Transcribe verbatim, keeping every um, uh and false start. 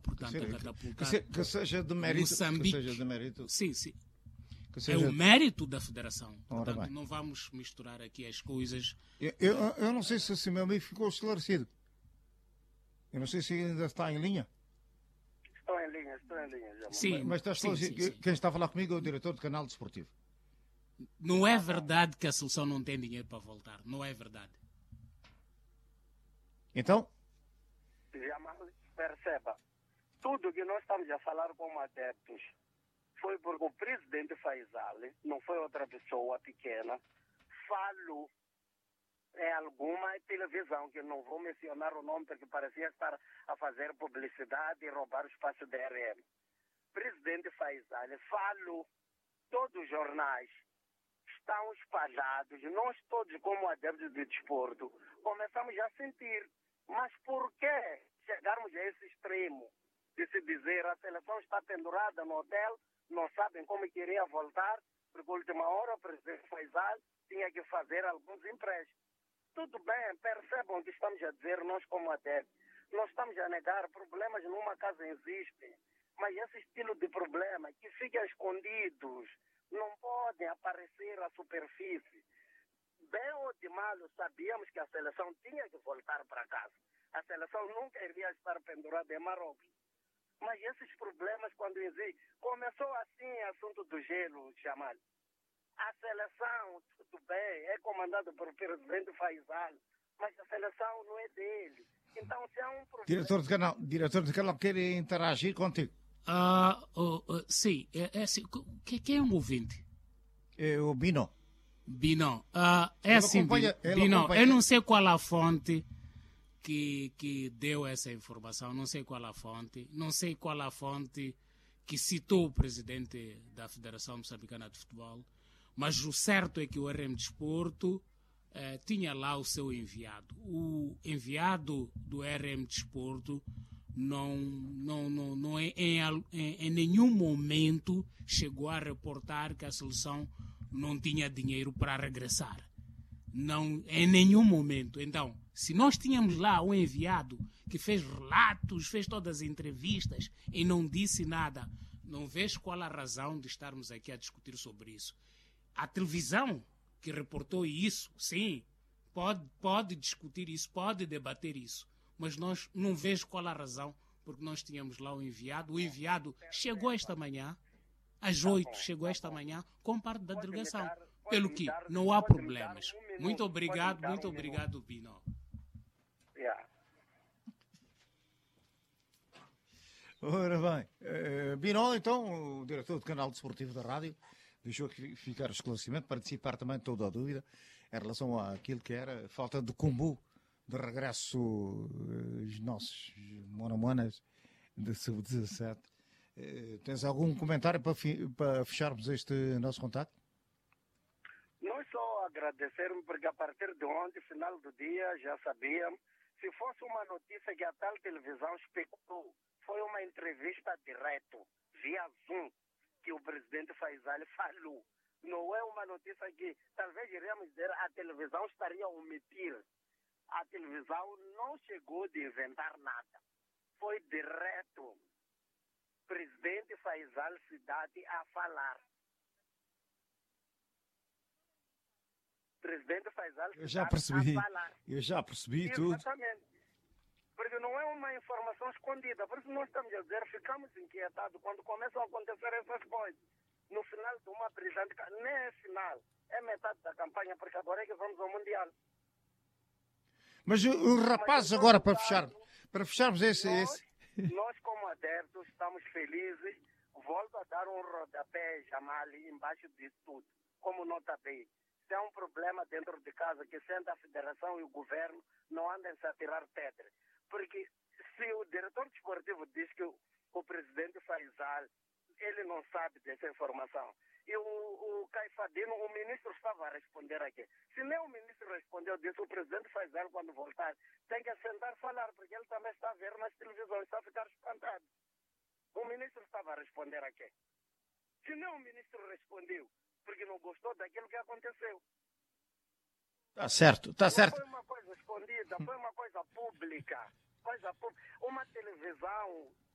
portanto, Sim, a que, catapultar que, se, que seja de mérito. Moçambique. Que seja de mérito. Sim, sim. Que É seja... o mérito da Federação. Ora Portanto, bem. não vamos misturar aqui as coisas. Eu, eu, eu não sei se esse meu amigo ficou esclarecido. Eu não sei se ainda está em linha. Estou em linha, estou em linha. Já, Sim, Mas está esclarecido. sim, sim, sim. Quem está a falar comigo é o diretor do canal desportivo. Não é verdade que a seleção não tem dinheiro para voltar. Não é verdade. Então? Jamal, perceba, tudo que nós estamos a falar como adeptos foi porque o presidente Faisal, não foi outra pessoa pequena, falou em alguma televisão, que não vou mencionar o nome porque parecia estar a fazer publicidade e roubar o espaço da R M. Presidente Faisal falou, todos os jornais estão espalhados, nós todos como adeptos de desporto começamos a sentir, mas por que chegarmos a esse extremo de se dizer a seleção está pendurada no hotel, não sabem como queria voltar, porque a última hora o presidente Faisal tinha que fazer alguns empréstimos. Tudo bem, percebam o que estamos a dizer nós como adeptos. Nós estamos a negar, problemas numa casa existem, mas esse estilo de problema que fica escondidos não podem aparecer à superfície. Bem ou de mal, sabíamos que a seleção tinha que voltar para casa. A seleção nunca iria estar pendurada em Marrocos. Mas esses problemas, quando existem, começou assim o assunto do gelo, Jamal. A seleção, tudo bem, é comandada pelo presidente Faisal, mas a seleção não é dele. Então, se há um problema... Diretor de canal, diretor de canal quer interagir contigo. Ah, oh, oh, sim, é, é assim, que- quem é um ouvinte? É o Bino. Bino. Ah, é Ele assim, acompanha- Bino, ele Bino, acompanha- eu não sei qual a fonte que, que deu essa informação, não sei qual a fonte, não sei qual a fonte que citou o presidente da Federação Moçambicana de Futebol, mas o certo é que o R M Desporto eh, tinha lá o seu enviado. O enviado do R M Desporto não, não, não, não é, em, al- em, em nenhum momento chegou a reportar que a seleção não tinha dinheiro para regressar. Não, em nenhum momento. Então, se nós tínhamos lá um enviado que fez relatos, fez todas as entrevistas e não disse nada, não vejo qual a razão de estarmos aqui a discutir sobre isso. A televisão que reportou isso, sim, pode, pode discutir isso, pode debater isso, mas nós não vejo qual a razão, porque nós tínhamos lá o enviado. O enviado chegou esta manhã, às oito, chegou esta manhã, com parte da delegação. Pelo que não há problemas. Muito obrigado, muito obrigado, Bino. Yeah. Ora bem, eh, Bino, então, o diretor do canal desportivo da rádio, deixou aqui ficar o esclarecimento, participar também de toda a dúvida em relação àquilo que era a falta de combo de regresso eh, os nossos monomonas de sub dezassete. Eh, tens algum comentário para, fi- para fecharmos este nosso contato? Nós só agradecermos porque a partir de ontem, final do dia, já sabíamos, se fosse uma notícia que a tal televisão especulou, foi uma entrevista direto, via Zoom, que o presidente Faisal falou. Não é uma notícia que, talvez iríamos dizer, a televisão estaria a omitir. A televisão não chegou de inventar nada. Foi direto. Presidente Faisal Cidade a falar. Presidente Faisal Eu já Cidade percebi, a falar. eu já percebi tudo. Exatamente. Porque não é uma informação escondida. Por isso nós estamos a dizer, ficamos inquietados quando começam a acontecer essas coisas. No final de uma brilhante... Nem é final, é metade da campanha, porque agora é que vamos ao Mundial. Mas o, o rapaz, Mas, em agora todo para caso, fechar, para fecharmos esse, Nós, esse. nós como adeptos, estamos felizes. Volto a dar um rodapé, Jamal, embaixo disso tudo, como nota B. Se há um problema dentro de casa, que senta a federação e o governo, não andem-se a tirar pedra. Porque se o diretor desportivo diz que o, o presidente Faisal, ele não sabe dessa informação, e o, o Caifadino, o ministro estava a responder aqui. Se nem o ministro respondeu disso, o presidente Faisal, quando voltar, tem que sentar e falar, porque ele também está a ver nas televisões, está a ficar espantado. O ministro estava a responder aqui. Se nem o ministro respondeu, porque não gostou daquilo que aconteceu. Está certo, está Não certo. foi uma coisa escondida, foi uma coisa pública. Coisa pública. Uma televisão